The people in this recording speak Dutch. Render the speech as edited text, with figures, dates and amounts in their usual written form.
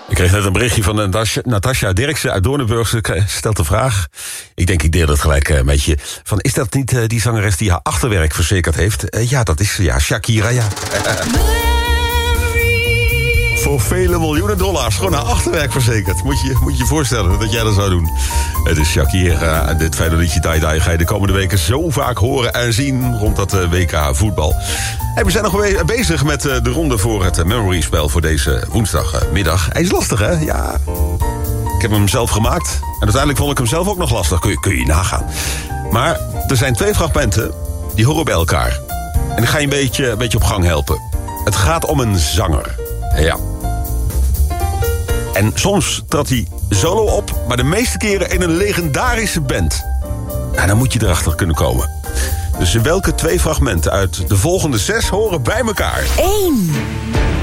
Ik kreeg net een berichtje van Natasja Dirksen uit Doornenburg. Ze stelt de vraag. Ik deel het gelijk met je. Van, is dat niet die zangeres die haar achterwerk verzekerd heeft? Ja, dat is Shakira, ja. Voor vele miljoenen dollars. Gewoon haar achterwerk verzekerd. Moet je je voorstellen dat jij dat zou doen. Het is Shakira. En dit fijne liedje Die Die ga je de komende weken zo vaak horen en zien rond dat WK voetbal. En we zijn nog bezig met de ronde voor het Memory-spel voor deze woensdagmiddag. Hij is lastig, hè? Ja. Ik heb hem zelf gemaakt. En uiteindelijk vond ik hem zelf ook nog lastig. Kun je nagaan. Maar er zijn 2 fragmenten die horen bij elkaar. En ik ga je een beetje op gang helpen. Het gaat om een zanger. Ja. En soms trad hij solo op, maar de meeste keren in een legendarische band. Nou, dan moet je erachter kunnen komen. Dus welke 2 fragmenten uit de volgende 6 horen bij elkaar? 1.